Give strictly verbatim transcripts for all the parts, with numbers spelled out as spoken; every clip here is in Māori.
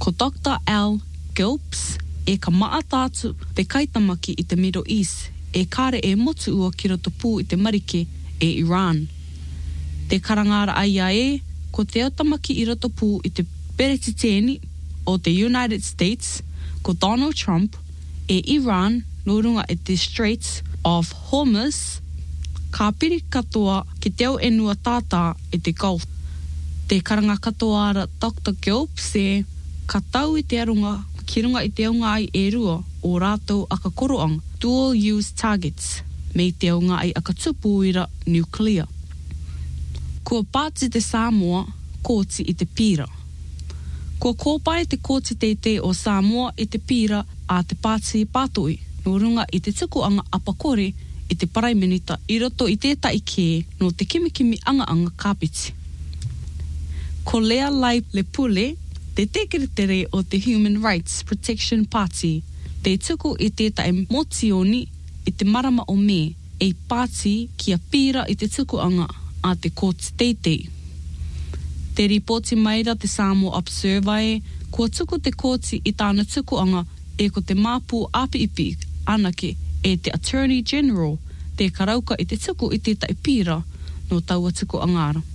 Ko Doctor Al Gilbs e ka maa tātu te kaitamaki i te Middle East e kare e motu ua ki roto pū i te marike e Iran. Te karangara ai a e, ko te autamaki i roto pū i te peretiteni o te United States, ko Donald Trump, e Iran, no runga e te Straits of Hormuz, ka piri katoa ki teo enua tātā e te Gulf. Te karanga katoa ara Doctor Gilbs e ka tau i te arunga ki runga i te aunga ai e rua o rātou aka koroang dual use targets me te aunga ai aka tupu ira nuclear. Kua pāti te Samoa, kōti i te pira. Kua kōpai te kōti teite o Samoa i te pira a te pāti i pātoi, no runga i te tukuanga apakore i te paraiminita i roto i tētai kē no te kimikimi anga anga kāpiti. Ko Lea Lai Lepule, te tekeretere o te Human Rights Protection Party, te tuku i tētai motioni i te marama o me e pāti ki a pira i te tukuanga a te kōti teitei. Te ripoti maira te Samoa Observer e, kua tuku te kōti i tāna tukuanga e ko te māpū api-ipi anake e te Attorney General te karauka i te tuku i tētai pira no taua tukuanga ara.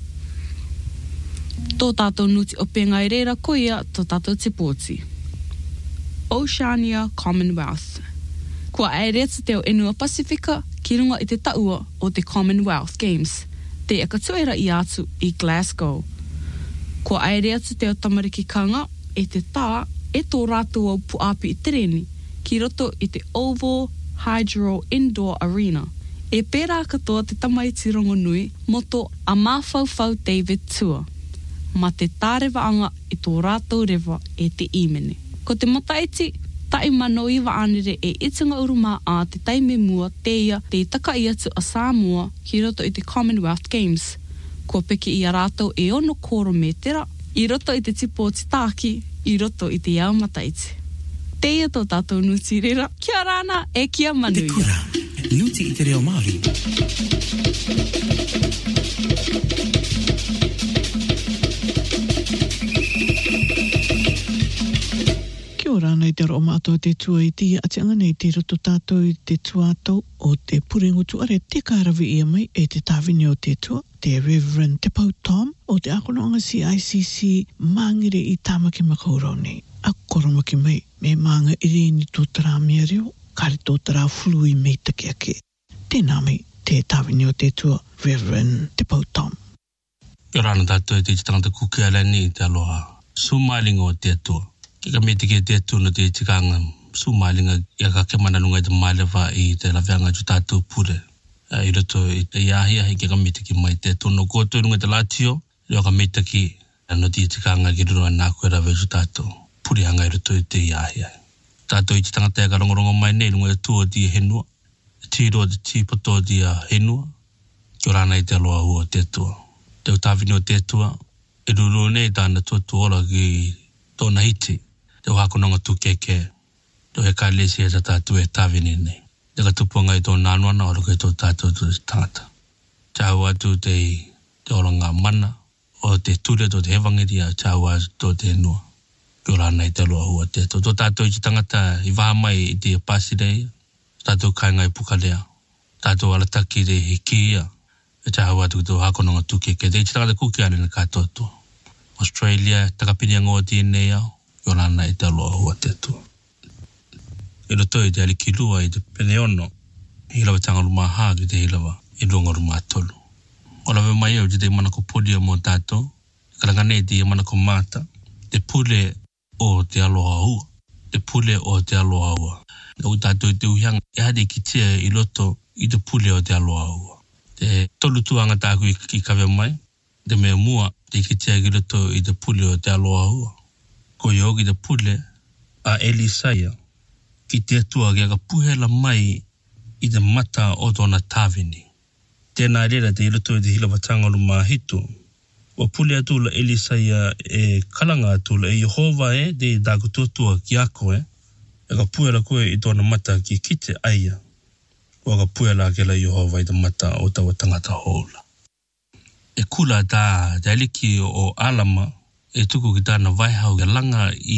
Tō tātou nuti o pengai reira koia tō tātou te pōti. Oceania Commonwealth. Kua airetu te o Enua Pasifika ki runga i te taua o te Commonwealth Games, te akatuera i atu i Glasgow. Kua airetu te o tamariki kanga e te tā e tō rātou au puapi i tereni ki roto i te Oval Hydro Indoor Arena. E pērā katoa te tamaiti rongo nui moto a Mawhauwhau David Tour. Ma te tārewa anga i tō rātou rewa e te imene. Ko te mataiti, tai mano iwa anere e itunga uruma a te taime mua teia te taka i atu a Samoa ki roto i te Commonwealth Games. Kua peke i a rātou e ono koro metera, i roto i te tipoti tāki, i roto i te iau mataiti. Teia tō tātou nuti rera, kia rāna e kia manuia. Te kura, nuti i te reo Māori. Kia ora nei te roa mātua te tua i tia ati anga nei te roto tātou i te tuatau o te puringutu are te kārawi ia mai e te tāwini o te tua, te Reverend Te Pau Tom o te akonoanga C I C C māngere i tāmaki makaurau nei. A koromaki mai me mānga ireni tō tara mea reo, kare tō tara fului mei take ake. Tēnā mai te tāwini o te tua Reverend Te Pau Tom. Kia rāna tātou e te tangata kuki alani i te aloha sumailinga o te tua. Ke ka meti ke te atu no te tikanga sumailinga ia ka ke mananunga i te malewa i te laweanga tu tātou pure. I roto i te iahi ahi ke ka meti ki mai te atu no kōtou nunga te latio, reo ka meti ki no te tikanga ki rurua nākua rawe tu tātou pure hanga i roto i te iahi ahi. Tātou i te tangata e ka rongorongo mai nei nunga e tua di henua, ti roa te ti pato di a henua, ki o rāna i te aloha hua te tua. Te utawini o te tua, e ruru nei tāna tua tuola ki tōna hiti. Te wakononga tu keke, te he kai lesi e tātou e tāwini nei. Te ka tupunga i tō nānuana o ruka i tō tātou tu tangata. Tāu atu te, te oranga mana, o te ture tō te hewangiria, tāu atu tō te henua. Ki ora nei te loa hua te tō. Tō tātou i te tangata i wahamai i te pasidei, tātou kainga i pukalea, tātou alataki re hikia, e tāu atu tō wakononga tu keke. Te i te tangata kuki ane na kātoto. Australia, takapini ngō tēnei au. Ora nei te aloha hua te tua. E roto i te aliki lua i te peneono, hilawa tanga ruma hā ki te hilawa i runga ruma tolu. Ora we mai au te te manako polia mō tātou, karanga nei te manako māta, te pule o te aloha hua, te pule o te aloha hua. O tātou i te uhianga, e hade ki tia i loto i te pule o te aloha hua. Te tolu tuanga tāku i kawe mai, te mea mua, te ki tia i loto i te pule o te aloha hua. Ko yogi te pule a Elisaia ki te atua kia ka puhela mai i te mata o tōna tāwini. Tēnā rera te iloto i te hilawatanga ruma hitu. Wa pule atula Elisaia e kalanga atula e Jehova e te tākutotua ki ako e. E ka puhela koe i tōna mata ki kite aia. Wa ka puhela ke la Jehova i te mata o tawa tangata houla. E kula tā te aliki o alama e tuku ki tāna vaihau ke langa i